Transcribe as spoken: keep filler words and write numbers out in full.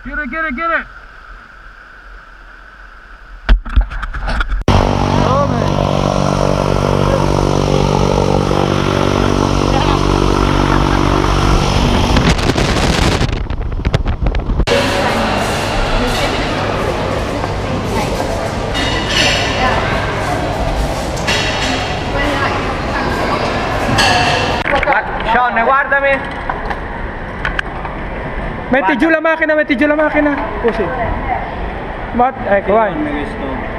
Get it, get it, get it! Sean, guardami. Metti giù la macchina, metti giù la macchina. Così. Ma ecco, vai. Questo.